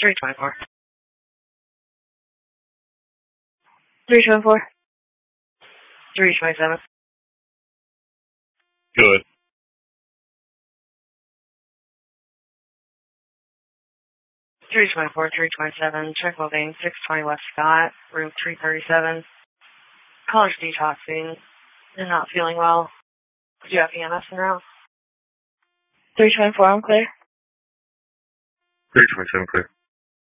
324. 324. 327. Good. 324, 327. Check well-being, 620 West Scott, room 337. Caller's detoxing and not feeling well. Do you have EMS in route? 324, I'm clear. 327 clear.